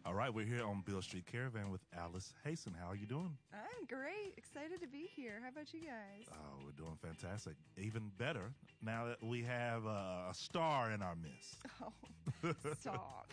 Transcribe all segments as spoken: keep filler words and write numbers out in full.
All right, we're here on Beale Street Caravan with Alice Hayson. How are you doing? I'm great. Excited to be here. How about you guys? Oh, we're doing fantastic. Even better now that we have uh, a star in our midst. Oh, stop.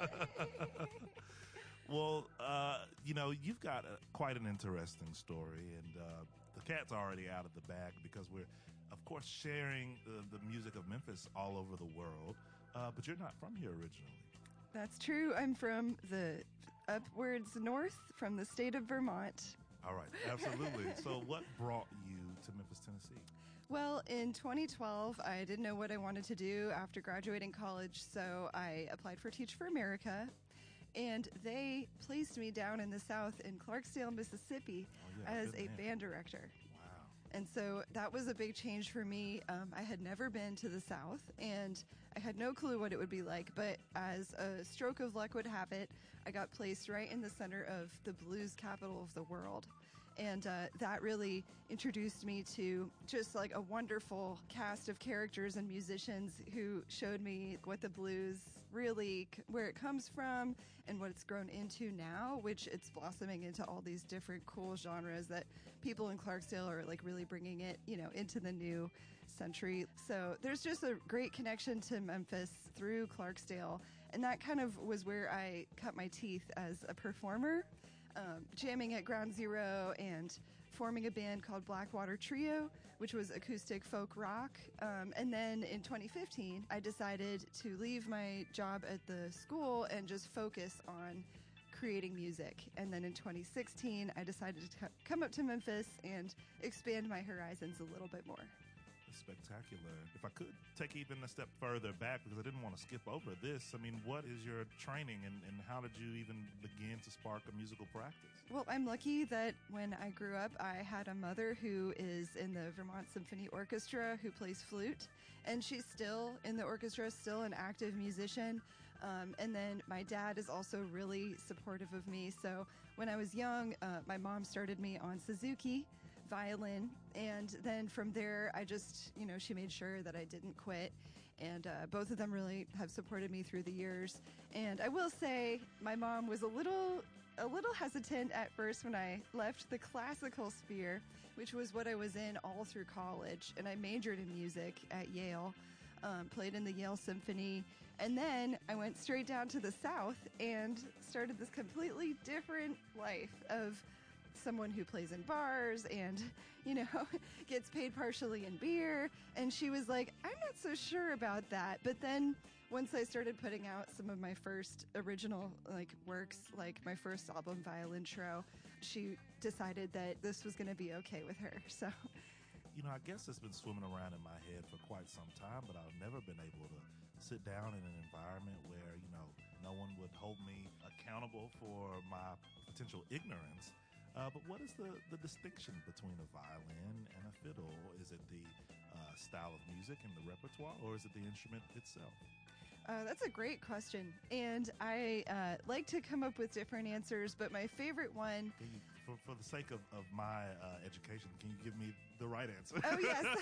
Well, uh, you know, you've got a, quite an interesting story, and uh, the cat's already out of the bag because we're, of course, sharing the, the music of Memphis all over the world, uh, but you're not from here originally. That's true. I'm from the upwards north, from the state of Vermont. All right, absolutely. So what brought you to Memphis, Tennessee? Well, in twenty twelve, I didn't know what I wanted to do after graduating college, so I applied for Teach for America. And they placed me down in the South in Clarksdale, Mississippi, oh, yeah, as a man. band director. Wow. And so that was a big change for me. Um, I had never been to the South, and I had no clue what it would be like. But as a stroke of luck would have it, I got placed right in the center of the blues capital of the world. And uh, that really introduced me to just like a wonderful cast of characters and musicians who showed me what the blues really, where it comes from and what it's grown into now, which it's blossoming into all these different cool genres that people in Clarksdale are like really bringing it, you know, into the new century. So there's just a great connection to Memphis through Clarksdale. And that kind of was where I cut my teeth as a performer. Um, jamming at Ground Zero and forming a band called Blackwater Trio, which was acoustic folk rock. Um, and then in twenty fifteen, I decided to leave my job at the school and just focus on creating music. And then in twenty sixteen, I decided to c- come up to Memphis and expand my horizons a little bit more. Spectacular. If I could take even a step further back, because I didn't want to skip over this, I mean, what is your training and, and how did you even begin to spark a musical practice? Well, I'm lucky that when I grew up, I had a mother who is in the Vermont Symphony Orchestra who plays flute, and she's still in the orchestra, still an active musician. Um, and then my dad is also really supportive of me. So when I was young, uh, my mom started me on Suzuki violin, and then from there I just, you know, she made sure that I didn't quit, and uh, both of them really have supported me through the years. And I will say my mom was a little a little hesitant at first when I left the classical sphere, which was what I was in all through college, and I majored in music at Yale. Um, played in the Yale Symphony, and then I went straight down to the South and started this completely different life of someone who plays in bars and, you know, gets paid partially in beer. And she was like, I'm not so sure about that. But then once I started putting out some of my first original like works, like my first album, Violin Trio, she decided that this was going to be okay with her. So, you know, I guess it's been swimming around in my head for quite some time, but I've never been able to sit down in an environment where, you know, no one would hold me accountable for my potential ignorance. Uh, but what is the, the distinction between a violin and a fiddle? Is it the uh, style of music and the repertoire, or is it the instrument itself? Uh, that's a great question. And I uh, like to come up with different answers, but my favorite one... Can you, for, for the sake of, of my uh, education, can you give me the right answer? Oh,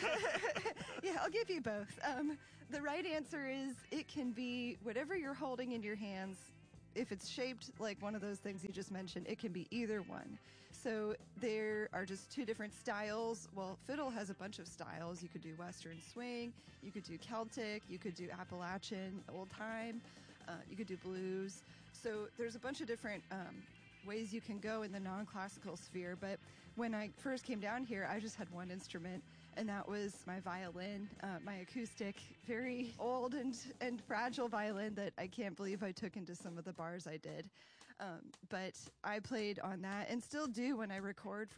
yes. Yeah, I'll give you both. Um, the right answer is it can be whatever you're holding in your hands. If it's shaped like one of those things you just mentioned, it can be either one. So there are just two different styles. Well, fiddle has a bunch of styles. You could do Western swing, you could do Celtic, you could do Appalachian, old time, uh, you could do blues. So there's a bunch of different um, ways you can go in the non-classical sphere. But when I first came down here, I just had one instrument, and that was my violin, uh, my acoustic, very old and, and fragile violin that I can't believe I took into some of the bars I did. Um, but I played on that and still do when I record for